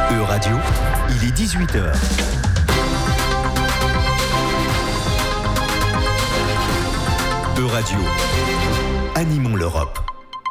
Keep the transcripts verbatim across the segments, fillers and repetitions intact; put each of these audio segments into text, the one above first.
E-Radio, il est dix-huit heures. E-Radio, animons l'Europe.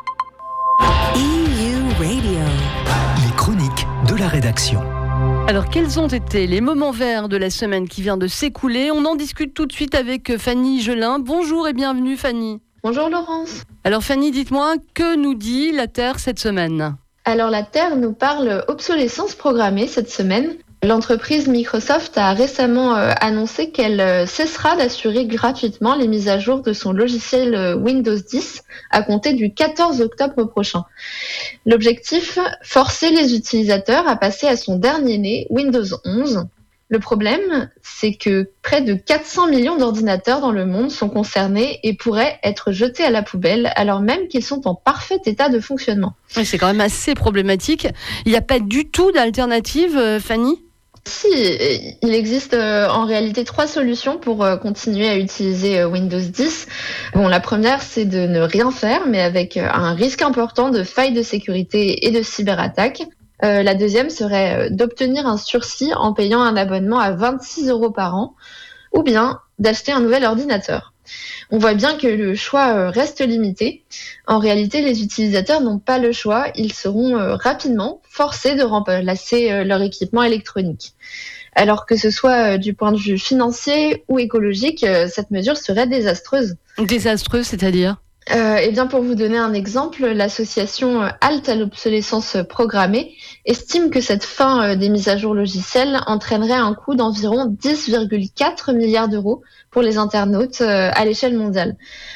E U Radio. Les chroniques de la rédaction. Alors, quels ont été les moments verts de la semaine qui vient de s'écouler ? On en discute tout de suite avec Fanny Gelin. Bonjour et bienvenue Fanny. Bonjour Laurence. Alors Fanny, dites-moi, que nous dit la Terre cette semaine ? Alors la Terre nous parle obsolescence programmée cette semaine. L'entreprise Microsoft a récemment euh, annoncé qu'elle euh, cessera d'assurer gratuitement les mises à jour de son logiciel euh, Windows dix à compter du quatorze octobre prochain. L'objectif, forcer les utilisateurs à passer à son dernier né, Windows onze. Le problème, c'est que près de quatre cents millions d'ordinateurs dans le monde sont concernés et pourraient être jetés à la poubelle alors même qu'ils sont en parfait état de fonctionnement. Oui, c'est quand même assez problématique. Il n'y a pas du tout d'alternative, euh, Fanny ? Si, il existe euh, en réalité trois solutions pour euh, continuer à utiliser euh, Windows dix. Bon, la première, c'est de ne rien faire, mais avec euh, un risque important de failles de sécurité et de cyberattaques. Euh, la deuxième serait euh, d'obtenir un sursis en payant un abonnement à vingt-six euros par an, ou bien d'acheter un nouvel ordinateur. On voit bien que le choix euh, reste limité. En réalité, les utilisateurs n'ont pas le choix. Ils seront euh, rapidement forcés de remplacer euh, leur équipement électronique. Alors que ce soit euh, du point de vue financier ou écologique, euh, cette mesure serait désastreuse. Désastreuse, c'est-à-dire ? Euh, eh bien, pour vous donner un exemple, l'association Halte à l'obsolescence programmée estime que cette fin des mises à jour logicielles entraînerait un coût d'environ dix virgule quatre milliards d'euros pour les internautes à l'échelle mondiale.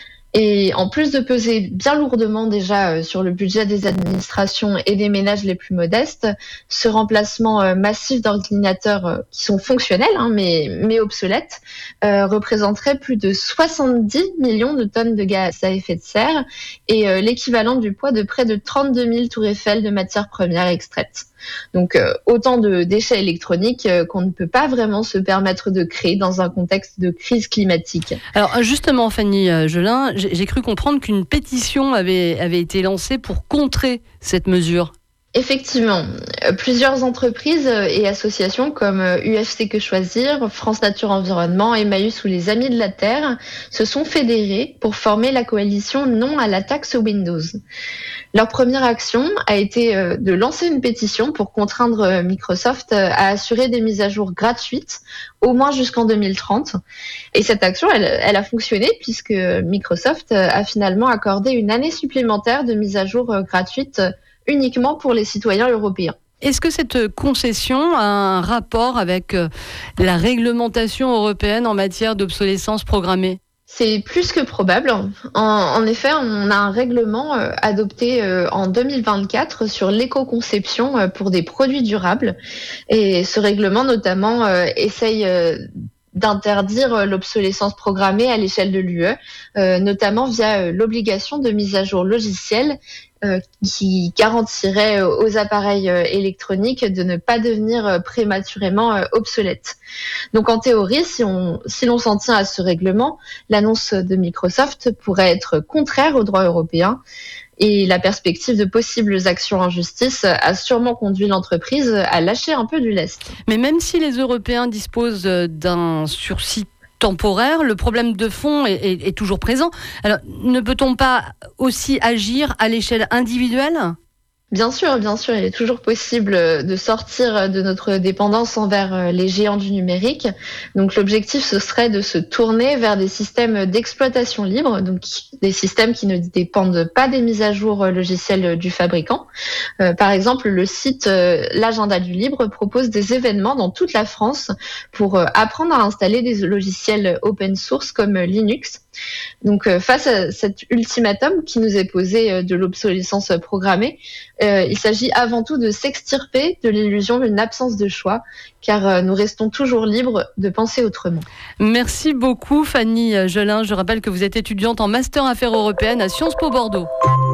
Et en plus de peser bien lourdement déjà sur le budget des administrations et des ménages les plus modestes, ce remplacement massif d'ordinateurs qui sont fonctionnels hein, mais, mais obsolètes euh, représenterait plus de soixante-dix millions de tonnes de gaz à effet de serre et euh, l'équivalent du poids de près de trente-deux mille tours Eiffel de matières premières extraites. Donc euh, autant de déchets électroniques euh, qu'on ne peut pas vraiment se permettre de créer dans un contexte de crise climatique. Alors justement Fanny Gelin, j'ai, j'ai cru comprendre qu'une pétition avait, avait été lancée pour contrer cette mesure. Effectivement, plusieurs entreprises et associations comme U F C Que Choisir, France Nature Environnement, Emmaüs ou les Amis de la Terre se sont fédérés pour former la coalition Non à la taxe Windows. Leur première action a été de lancer une pétition pour contraindre Microsoft à assurer des mises à jour gratuites, au moins jusqu'en deux mille trente. Et cette action, elle, elle a fonctionné puisque Microsoft a finalement accordé une année supplémentaire de mise à jour gratuite uniquement pour les citoyens européens. Est-ce que cette concession a un rapport avec la réglementation européenne en matière d'obsolescence programmée ? C'est plus que probable. En, en effet, on a un règlement euh, adopté euh, en deux mille vingt-quatre sur l'éco-conception euh, pour des produits durables. Et ce règlement, notamment, euh, essaye euh, d'interdire l'obsolescence programmée à l'échelle de l'U E, euh, notamment via euh, l'obligation de mise à jour logicielle euh, qui garantirait aux appareils euh, électroniques de ne pas devenir euh, prématurément euh, obsolètes. Donc en théorie, si, on, si l'on s'en tient à ce règlement, l'annonce de Microsoft pourrait être contraire au droit européen. Et la perspective de possibles actions en justice a sûrement conduit l'entreprise à lâcher un peu du lest. Mais même si les Européens disposent d'un sursis temporaire, le problème de fond est, est, est toujours présent. Alors, ne peut-on pas aussi agir à l'échelle individuelle ? Bien sûr, bien sûr, il est toujours possible de sortir de notre dépendance envers les géants du numérique. Donc l'objectif, ce serait de se tourner vers des systèmes d'exploitation libre, donc des systèmes qui ne dépendent pas des mises à jour logicielles du fabricant. Euh, par exemple, le site euh, L'Agenda du Libre propose des événements dans toute la France pour euh, apprendre à installer des logiciels open source comme Linux. Donc euh, face à cet ultimatum qui nous est posé euh, de l'obsolescence programmée, euh, il s'agit avant tout de s'extirper de l'illusion d'une absence de choix, car euh, nous restons toujours libres de penser autrement. Merci beaucoup Fanny Gelin. Je rappelle que vous êtes étudiante en Master Affaires Européennes à Sciences Po Bordeaux.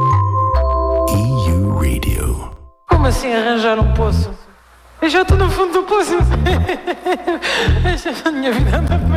E U Radio. Como assim arranjar um poço? Eu já estou no fundo do poço. Essa é a minha vida.